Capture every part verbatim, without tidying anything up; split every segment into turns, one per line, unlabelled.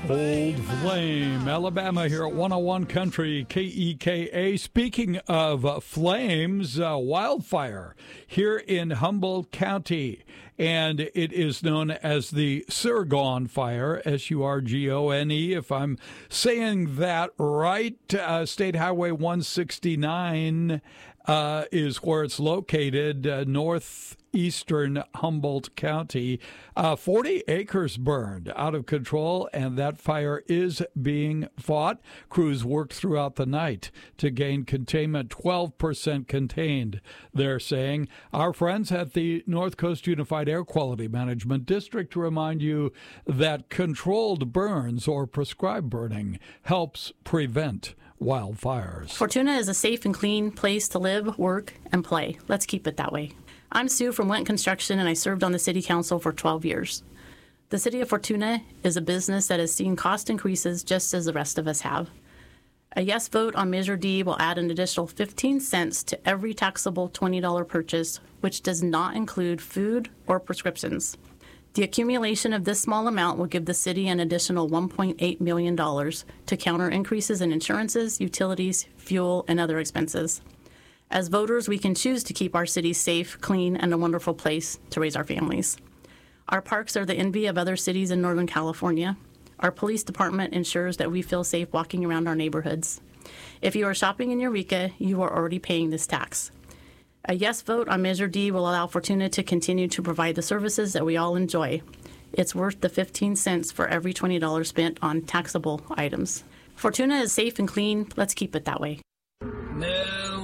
Old Flame, Alabama here at one oh one Country K E K A. Speaking of uh, flames, uh, wildfire here in Humboldt County, and it is known as the Surgone Fire, S U R G O N E, if I'm saying that right. Uh, State Highway one sixty-nine uh, is where it's located, uh, northeastern Humboldt County. Uh, forty acres burned, out of control, and that fire is being fought. Crews worked throughout the night to gain containment, twelve percent contained, they're saying. Our friends at the North Coast Unified Air Quality Management District remind you that controlled burns or prescribed burning helps prevent wildfires.
Fortuna is a safe and clean place to live, work, and play. Let's keep it that way. I'm Sue from Went Construction, and I served on the City Council for twelve years. The City of Fortuna is a business that has seen cost increases just as the rest of us have. A yes vote on Measure D will add an additional fifteen cents to every taxable twenty dollars purchase, which does not include food or prescriptions. The accumulation of this small amount will give the city an additional one point eight million dollars to counter increases in insurances, utilities, fuel, and other expenses. As voters, we can choose to keep our city safe, clean, and a wonderful place to raise our families. Our parks are the envy of other cities in Northern California. Our police department ensures that we feel safe walking around our neighborhoods. If you are shopping in Eureka, you are already paying this tax. A yes vote on Measure D will allow Fortuna to continue to provide the services that we all enjoy. It's worth the fifteen cents for every twenty dollars spent on taxable items. Fortuna is safe and clean. Let's keep it that way.
Moo.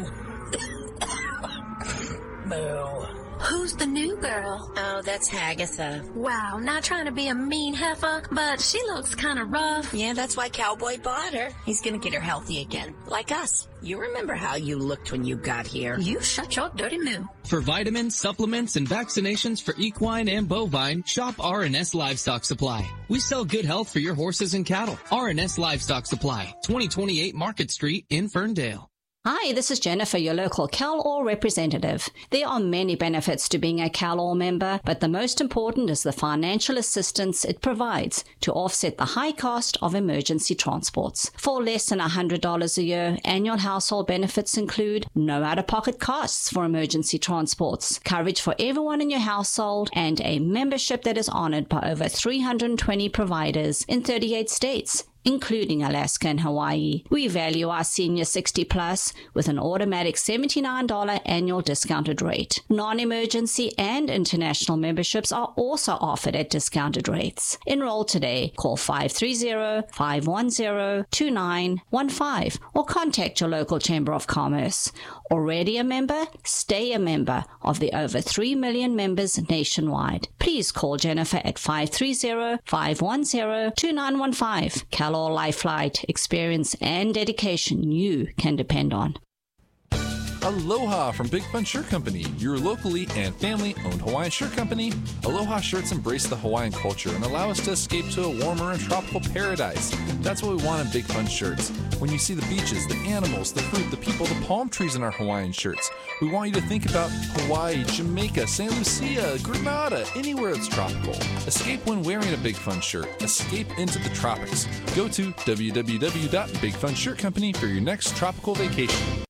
Moo.
Who's the new girl?
Oh, that's Hagatha.
Wow, not trying to be a mean heifer, but she looks kind of rough.
Yeah, that's why Cowboy bought her. He's gonna get her healthy again, like us. You remember how you looked when you got here.
You shut your dirty moo.
For vitamins, supplements, and vaccinations for equine and bovine, shop R and S Livestock Supply. We sell good health for your horses and cattle. R and S Livestock Supply, twenty twenty-eight Market Street in Ferndale.
Hi, this is Jennifer, your local CalOil representative. There are many benefits to being a CalOil member, but the most important is the financial assistance it provides to offset the high cost of emergency transports. For less than one hundred dollars a year, annual household benefits include no out-of-pocket costs for emergency transports, coverage for everyone in your household, and a membership that is honored by over three hundred twenty providers in thirty-eight states, including Alaska and Hawaii. We value our senior sixty plus with an automatic seventy-nine dollars annual discounted rate. Non-emergency and international memberships are also offered at discounted rates. Enroll today. Call five three zero, five one zero, two nine one five or contact your local Chamber of Commerce. Already a member? Stay a member of the over three million members nationwide. Please call Jennifer at five three zero, five one zero, two nine one five. CalOil Life Flight, experience and dedication you can depend on.
Aloha from Big Fun Shirt Company, your locally and family-owned Hawaiian shirt company. Aloha shirts embrace the Hawaiian culture and allow us to escape to a warmer and tropical paradise. That's what we want in Big Fun shirts. When you see the beaches, the animals, the fruit, the people, the palm trees in our Hawaiian shirts, we want you to think about Hawaii, Jamaica, Saint Lucia, Grenada, anywhere that's tropical. Escape when wearing a Big Fun shirt. Escape into the tropics. Go to w w w dot big fun shirt company for your next tropical vacation.